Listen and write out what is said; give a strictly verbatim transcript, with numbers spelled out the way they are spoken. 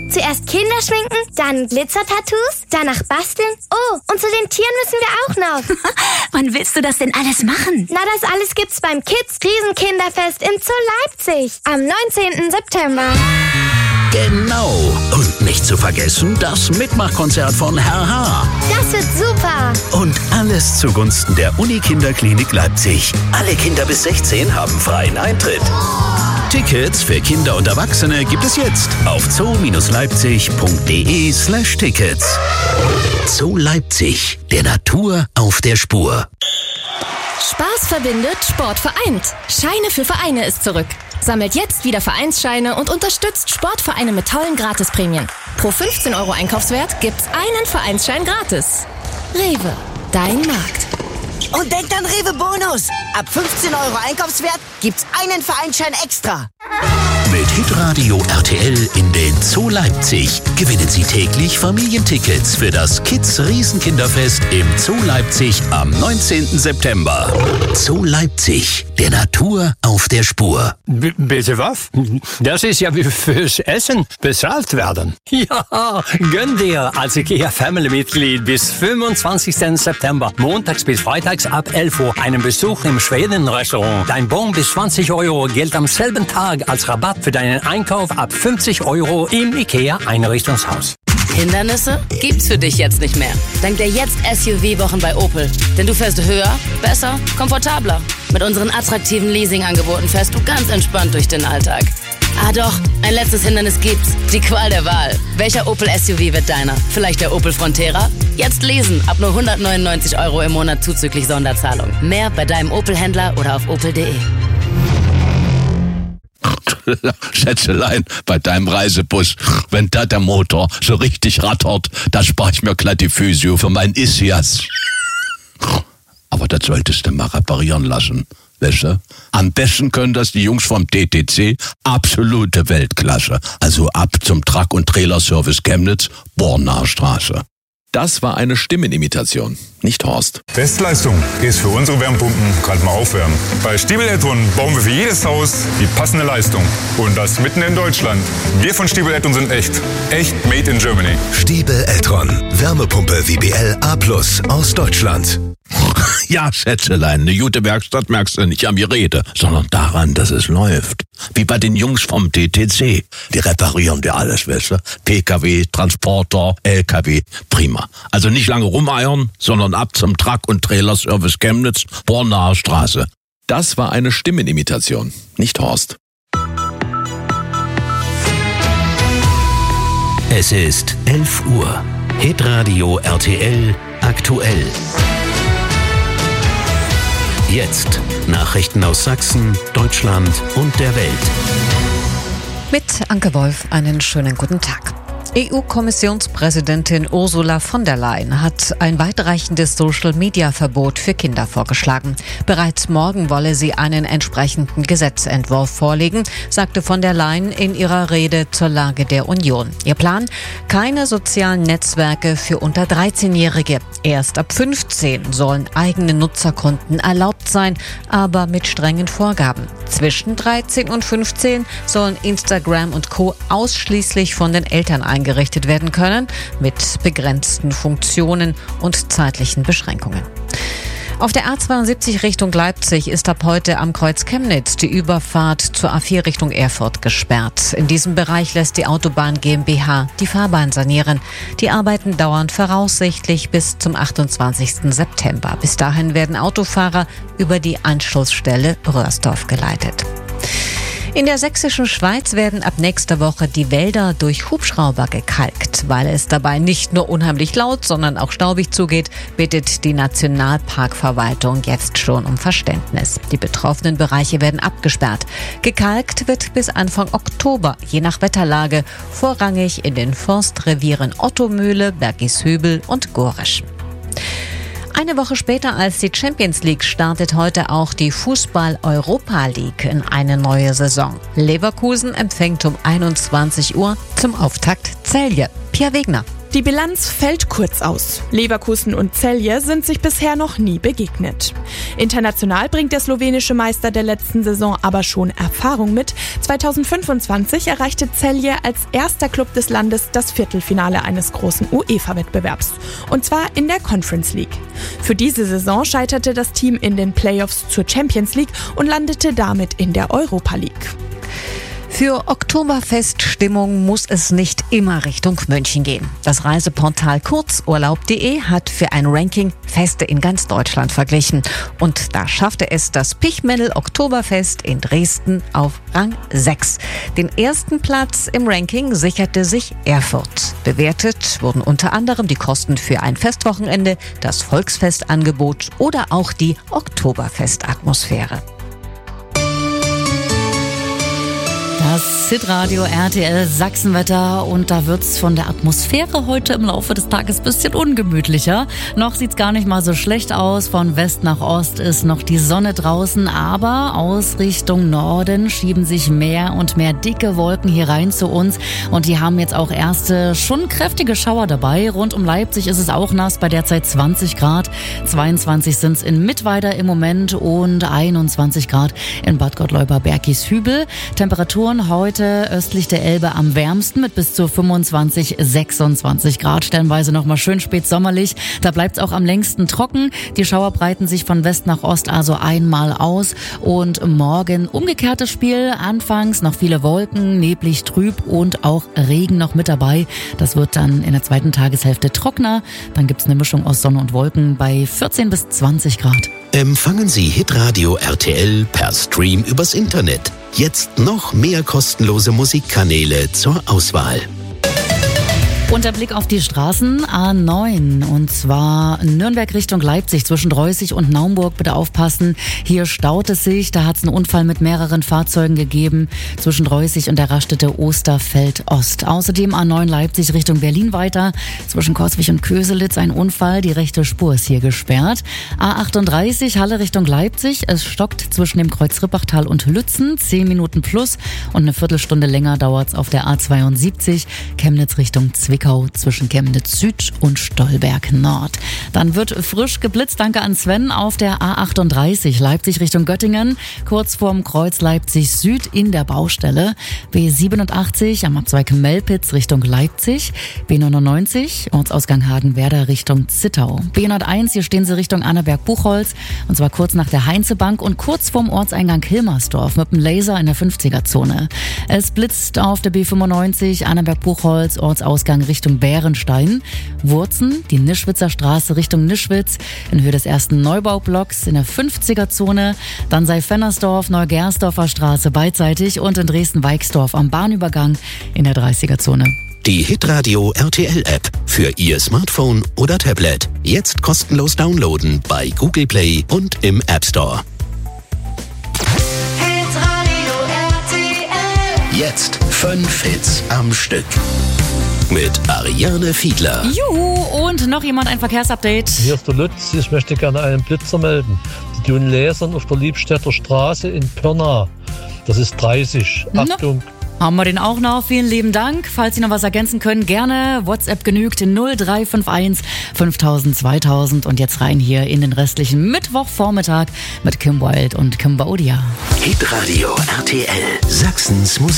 Zuerst Kinder schminken, dann Glitzer-Tattoos, danach basteln. Oh, und zu den Tieren müssen wir auch noch. Wann willst du das denn alles machen? Na, das alles gibt's beim Kids Riesenkinderfest im Zoo Leipzig am neunzehnten September. Genau. Und nicht zu vergessen, das Mitmachkonzert von Herr H. Das wird super. Und alles zugunsten der Uni-Kinderklinik Leipzig. Alle Kinder bis sechzehn haben freien Eintritt. Tickets für Kinder und Erwachsene gibt es jetzt auf zoo-leipzig.de slash Tickets. Zoo Leipzig, der Natur auf der Spur. Spaß verbindet, Sport vereint. Scheine für Vereine ist zurück. Sammelt jetzt wieder Vereinsscheine und unterstützt Sportvereine mit tollen Gratisprämien. Pro fünfzehn Euro Einkaufswert gibt's einen Vereinsschein gratis. Rewe, dein Markt. Und denkt an Rewe Bonus. Ab fünfzehn Euro Einkaufswert gibt's einen Vereinsschein extra. Mit Hitradio R T L in den Zoo Leipzig gewinnen Sie täglich Familientickets für das Kids Riesenkinderfest im Zoo Leipzig am neunzehnten September. Zoo Leipzig, der Natur auf der Spur. B- bitte was? Das ist ja wie fürs Essen bezahlt werden. Ja, gönn dir als IKEA-Family-Mitglied bis fünfundzwanzigsten September, montags bis freitags ab elf Uhr, einen Besuch im Schweden-Restaurant. Dein Bon bis zwanzig Euro gilt am selben Tag als Rabatt für deinen Einkauf ab fünfzig Euro im IKEA-Einrichtungshaus. Hindernisse gibt's für dich jetzt nicht mehr. Dank der jetzt S U V-Wochen bei Opel. Denn du fährst höher, besser, komfortabler. Mit unseren attraktiven Leasing-Angeboten fährst du ganz entspannt durch den Alltag. Ah doch, ein letztes Hindernis gibt's. Die Qual der Wahl. Welcher Opel S U V wird deiner? Vielleicht der Opel Frontera? Jetzt leasen. Ab nur hundertneunundneunzig Euro im Monat zuzüglich Sonderzahlung. Mehr bei deinem Opel-Händler oder auf opel punkt de. Schätzelein, bei deinem Reisebus, wenn da der Motor so richtig rattert, da spare ich mir glatt die Physio für mein Ischias. Aber das solltest du mal reparieren lassen, weißt du? Am besten können das die Jungs vom T T C, absolute Weltklasse. Also ab zum Truck- und Trailerservice Chemnitz, Bornaer Straße. Das war eine Stimmenimitation, nicht Horst. Bestleistung ist für unsere Wärmepumpen gerade mal aufwärmen. Bei Stiebel Eltron bauen wir für jedes Haus die passende Leistung. Und das mitten in Deutschland. Wir von Stiebel Eltron sind echt. Echt made in Germany. Stiebel Eltron. Wärmepumpe W B L A plus aus Deutschland. Ja, Schätzelein, eine gute Werkstatt merkst du nicht an mir Rede, sondern daran, dass es läuft. Wie bei den Jungs vom T T C. Die reparieren wir alles, weißt du? P K W, Transporter, L K W, prima. Also nicht lange rumeiern, sondern ab zum Truck- und Trailerservice Chemnitz, Bornaer Straße. Das war eine Stimmenimitation, nicht Horst. Es ist elf Uhr. Hitradio R T L aktuell. Jetzt Nachrichten aus Sachsen, Deutschland und der Welt. Mit Anke Wolf einen schönen guten Tag. E U-Kommissionspräsidentin Ursula von der Leyen hat ein weitreichendes Social-Media-Verbot für Kinder vorgeschlagen. Bereits morgen wolle sie einen entsprechenden Gesetzentwurf vorlegen, sagte von der Leyen in ihrer Rede zur Lage der Union. Ihr Plan? Keine sozialen Netzwerke für unter dreizehnjährige. Erst ab fünfzehn sollen eigene Nutzerkonten erlaubt sein, aber mit strengen Vorgaben. Zwischen dreizehn und fünfzehn sollen Instagram und Co. ausschließlich von den Eltern eingerichtet werden können, mit begrenzten Funktionen und zeitlichen Beschränkungen. Auf der A zweiundsiebzig Richtung Leipzig ist ab heute am Kreuz Chemnitz die Überfahrt zur A vier Richtung Erfurt gesperrt. In diesem Bereich lässt die Autobahn GmbH die Fahrbahn sanieren. Die Arbeiten dauern voraussichtlich bis zum achtundzwanzigsten September. Bis dahin werden Autofahrer über die Anschlussstelle Röhrsdorf geleitet. In der sächsischen Schweiz werden ab nächster Woche die Wälder durch Hubschrauber gekalkt. Weil es dabei nicht nur unheimlich laut, sondern auch staubig zugeht, bittet die Nationalparkverwaltung jetzt schon um Verständnis. Die betroffenen Bereiche werden abgesperrt. Gekalkt wird bis Anfang Oktober, je nach Wetterlage, vorrangig in den Forstrevieren Ottomühle, Bergishübel und Goresch. Eine Woche später als die Champions League startet heute auch die Fußball-Europa League in eine neue Saison. Leverkusen empfängt um einundzwanzig Uhr zum Auftakt Celje. Pia Wegner. Die Bilanz fällt kurz aus. Leverkusen und Celje sind sich bisher noch nie begegnet. International bringt der slowenische Meister der letzten Saison aber schon Erfahrung mit. zweitausendfünfundzwanzig erreichte Celje als erster Club des Landes das Viertelfinale eines großen UEFA-Wettbewerbs. Und zwar in der Conference League. Für diese Saison scheiterte das Team in den Playoffs zur Champions League und landete damit in der Europa League. Für Oktoberfeststimmung muss es nicht immer Richtung München gehen. Das Reiseportal kurzurlaub punkt de hat für ein Ranking Feste in ganz Deutschland verglichen. Und da schaffte es das Pichmennel Oktoberfest in Dresden auf Rang sechs. Den ersten Platz im Ranking sicherte sich Erfurt. Bewertet wurden unter anderem die Kosten für ein Festwochenende, das Volksfestangebot oder auch die Oktoberfestatmosphäre. Das Hitradio R T L Sachsenwetter, und da wird's von der Atmosphäre heute im Laufe des Tages ein bisschen ungemütlicher. Noch sieht's gar nicht mal so schlecht aus. Von West nach Ost ist noch die Sonne draußen, aber aus Richtung Norden schieben sich mehr und mehr dicke Wolken hier rein zu uns, und die haben jetzt auch erste, schon kräftige Schauer dabei. Rund um Leipzig ist es auch nass, bei derzeit zwanzig Grad. zweiundzwanzig sind's in Mittweida im Moment und einundzwanzig Grad in Bad Gottleuba-Bergishübel. Temperaturen heute östlich der Elbe am wärmsten mit bis zu fünfundzwanzig, sechsundzwanzig Grad. Stellenweise nochmal schön spät sommerlich. Da bleibt es auch am längsten trocken. Die Schauer breiten sich von West nach Ost also einmal aus. Und morgen umgekehrtes Spiel. Anfangs noch viele Wolken, neblig, trüb und auch Regen noch mit dabei. Das wird dann in der zweiten Tageshälfte trockener. Dann gibt es eine Mischung aus Sonne und Wolken bei vierzehn bis zwanzig Grad. Empfangen Sie Hitradio R T L per Stream übers Internet. Jetzt noch mehr kostenlose Musikkanäle zur Auswahl. Und der Blick auf die Straßen, A neun, und zwar Nürnberg Richtung Leipzig zwischen Reußig und Naumburg. Bitte aufpassen, hier staut es sich. Da hat es einen Unfall mit mehreren Fahrzeugen gegeben zwischen Reußig und der Raststätte Osterfeld Ost. Außerdem A neun Leipzig Richtung Berlin weiter zwischen Coswig und Köselitz ein Unfall. Die rechte Spur ist hier gesperrt. A achtunddreißig Halle Richtung Leipzig. Es stockt zwischen dem Kreuz Rippachtal und Lützen. zehn Minuten plus, und eine Viertelstunde länger dauert es auf der A zweiundsiebzig Chemnitz Richtung Zwickau zwischen Chemnitz Süd und Stolberg Nord. Dann wird frisch geblitzt, danke an Sven, auf der A achtunddreißig Leipzig Richtung Göttingen, kurz vorm Kreuz Leipzig Süd in der Baustelle. B siebenundachtzig am Abzweig Melpitz Richtung Leipzig. B neunundneunzig Ortsausgang Hagenwerder Richtung Zittau. B hunderteins, hier stehen Sie Richtung Annaberg-Buchholz, und zwar kurz nach der Heinzebank und kurz vorm Ortseingang Hilmersdorf mit dem Laser in der fünfziger-Zone. Es blitzt auf der B fünfundneunzig Annaberg-Buchholz, Ortsausgang Richtung Bärenstein. Wurzen, die Nischwitzer Straße Richtung Nischwitz in Höhe des ersten Neubaublocks in der fünfziger-Zone. Dann Seifennersdorf, Neugersdorfer Straße beidseitig und in Dresden-Weixdorf am Bahnübergang in der dreißiger-Zone. Die Hitradio R T L-App für Ihr Smartphone oder Tablet. Jetzt kostenlos downloaden bei Google Play und im App Store. Hitradio R T L. Jetzt fünf Hits am Stück. Mit Ariane Fiedler. Juhu, und noch jemand ein Verkehrsupdate. Hier ist der Lutz, ich möchte gerne einen Blitzer melden. Die tun lasern auf der Liebstädter Straße in Pirna. Das ist dreißig. Achtung. Na, haben wir den auch noch. Vielen lieben Dank. Falls Sie noch was ergänzen können, gerne. WhatsApp genügt null drei fünf eins fünftausend zweitausend. Und jetzt rein hier in den restlichen Mittwochvormittag mit Kim Wilde und Kim Baudia. Hitradio R T L, Sachsens Musik.